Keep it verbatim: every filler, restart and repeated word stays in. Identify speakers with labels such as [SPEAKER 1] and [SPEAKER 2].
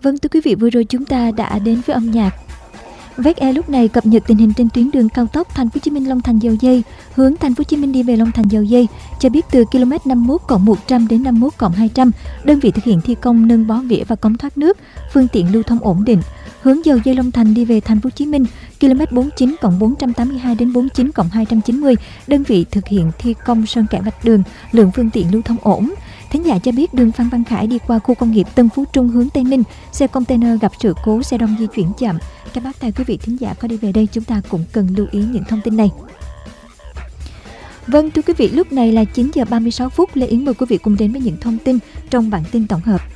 [SPEAKER 1] Vâng, thưa quý vị, vừa rồi chúng ta đã đến với âm nhạc. vét e lúc này cập nhật tình hình trên tuyến đường cao tốc Thành phố Hồ Chí Minh Long Thành Dầu Giây, hướng Thành phố Hồ Chí Minh đi về Long Thành Dầu Giây, cho biết từ km năm mươi mốt cộng một trăm đến năm mươi mốt cộng hai trăm, đơn vị thực hiện thi công nâng bó vỉa và cống thoát nước, phương tiện lưu thông ổn định. Hướng Dầu Giây Long Thành đi về Thành phố Hồ Chí Minh, km bốn mươi chín cộng bốn trăm tám mươi hai đến bốn mươi chín cộng hai trăm chín mươi, đơn vị thực hiện thi công sơn kẻ vạch đường, lượng phương tiện lưu thông ổn. Thính giả cho biết đường Phan Văn Khải đi qua khu công nghiệp Tân Phú Trung hướng Tây Ninh, xe container gặp sự cố, xe đông di chuyển chậm. Các bác tài quý vị thính giả có đi về đây, chúng ta cũng cần lưu ý những thông tin này. Vâng, thưa quý vị, lúc này là chín giờ ba mươi sáu phút. Lê Yến mời quý vị cùng đến với những thông tin trong bản tin tổng hợp.